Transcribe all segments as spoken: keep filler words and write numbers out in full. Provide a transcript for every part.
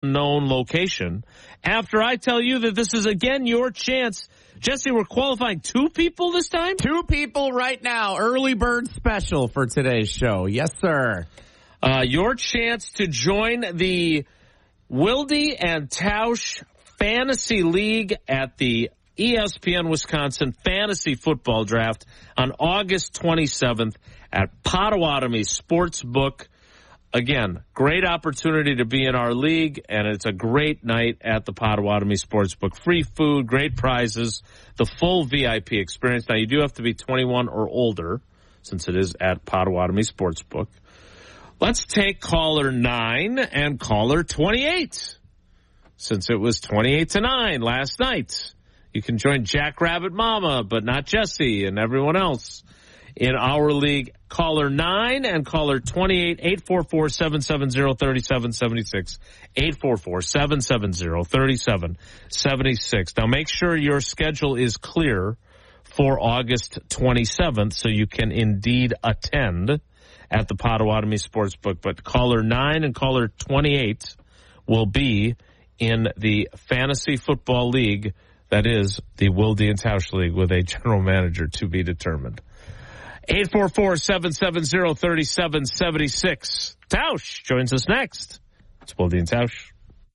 known location after I tell you that this is, again, your chance. Jesse, we're qualifying two people this time? Two people right now. Early bird special for today's show. Yes, sir. Uh, your chance to join the Wilde and Tausch Fantasy League at the E S P N Wisconsin Fantasy Football Draft on August twenty-seventh at Potawatomi Sportsbook. Again, great opportunity to be in our league, and it's a great night at the Potawatomi Sportsbook. Free food, great prizes, the full V I P experience. Now, you do have to be twenty-one or older, since it is at Potawatomi Sportsbook. Let's take caller nine and caller twenty-eight, since it was twenty-eight to nine last night. You can join Jackrabbit Mama, but not Jesse and everyone else in our league. Caller nine and caller twenty-eight, eight four four, seven seven zero, three seven seven six, eight four four, seven seven zero, three seven seven six. Now, make sure your schedule is clear for August twenty-seventh so you can indeed attend at the Potawatomi Sportsbook. But caller nine and caller twenty-eight will be in the Fantasy Football League. That is the Wilde and Tausch League with a general manager to be determined. eight four four, seven seven zero, three seven seven six. Tausch joins us next. It's Wilde and Tausch.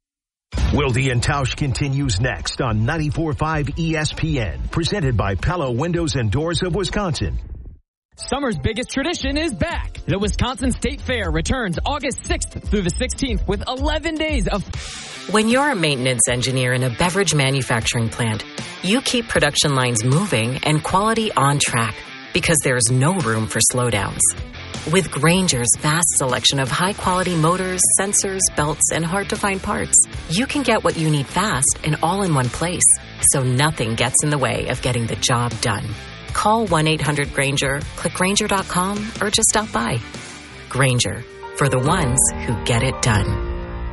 Wilde and Tausch continues next on ninety-four point five E S P N, presented by Pella Windows and Doors of Wisconsin. Summer's biggest tradition is back. The Wisconsin State Fair returns August sixth through the sixteenth with eleven days of... When you're a maintenance engineer in a beverage manufacturing plant, you keep production lines moving and quality on track because there's no room for slowdowns. With Grainger's vast selection of high-quality motors, sensors, belts, and hard-to-find parts, you can get what you need fast and all in one place, so nothing gets in the way of getting the job done. Call one eight hundred Grainger, click Grainger dot com, or just stop by. Grainger, for the ones who get it done.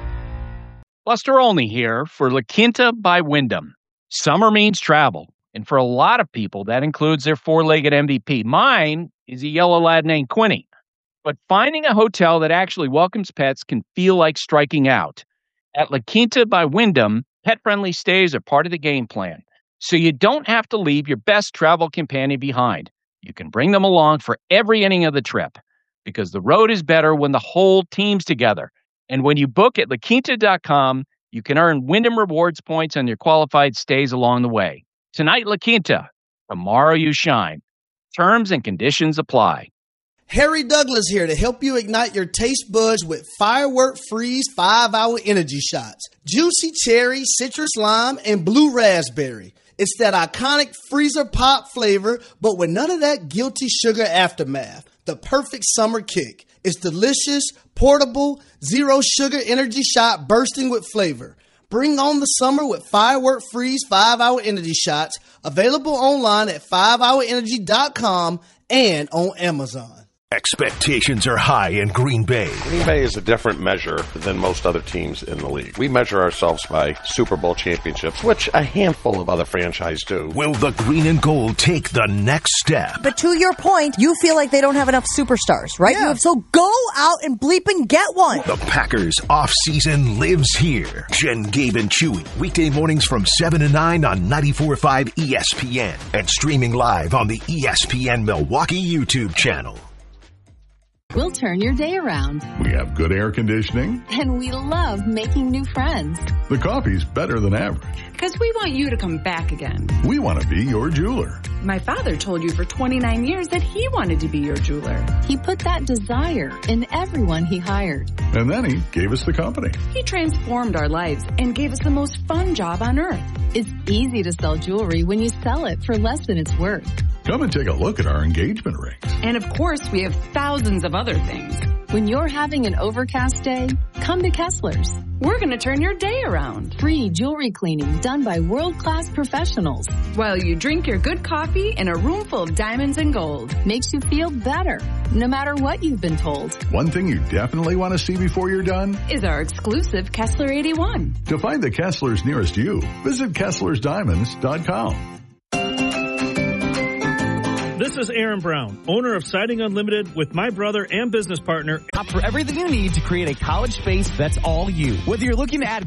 Buster Olney here for La Quinta by Wyndham. Summer means travel, and for a lot of people, that includes their four-legged M V P. Mine is a yellow lad named Quinny. But finding a hotel that actually welcomes pets can feel like striking out. At La Quinta by Wyndham, pet-friendly stays are part of the game plan, so you don't have to leave your best travel companion behind. You can bring them along for every inning of the trip, because the road is better when the whole team's together. And when you book at La Quinta dot com, you can earn Wyndham Rewards points on your qualified stays along the way. Tonight, La Quinta. Tomorrow, you shine. Terms and conditions apply. Harry Douglas here to help you ignite your taste buds with Firework Freeze five hour Energy Shots. Juicy cherry, citrus lime, and blue raspberry. It's that iconic freezer pop flavor, but with none of that guilty sugar aftermath. The perfect summer kick. It's delicious, portable, zero sugar energy shot bursting with flavor. Bring on the summer with Firework Freeze five hour Energy Shots, available online at five hour energy dot com and on Amazon. Expectations are high in Green Bay. Green Bay is a different measure than most other teams in the league. We measure ourselves by Super Bowl championships, which a handful of other franchises do. Will the green and gold take the next step? But to your point, you feel like they don't have enough superstars, right? Yeah. So go out and bleep and get one. The Packers off-season lives here. Jen, Gabe, and Chewy. Weekday mornings from seven to nine on ninety-four point five E S P N and streaming live on the E S P N Milwaukee YouTube channel. We'll turn your day around. We have good air conditioning. And we love making new friends. The coffee's better than average. Because we want you to come back again. We want to be your jeweler. My father told you for twenty-nine years that he wanted to be your jeweler. He put that desire in everyone he hired. And then he gave us the company. He transformed our lives and gave us the most fun job on earth. It's easy to sell jewelry when you sell it for less than it's worth. Come and take a look at our engagement rings. And of course, we have thousands of other things. When you're having an overcast day, come to Kessler's. We're going to turn your day around. Free jewelry cleaning done by world-class professionals. While you drink your good coffee in a room full of diamonds and gold. Makes you feel better, no matter what you've been told. One thing you definitely want to see before you're done is our exclusive Kessler eighty-one. To find the Kesslers nearest you, visit Kesslers Diamonds dot com. This is Aaron Brown, owner of Siding Unlimited, with my brother and business partner. Opt for everything you need to create a college space that's all you. Whether you're looking to add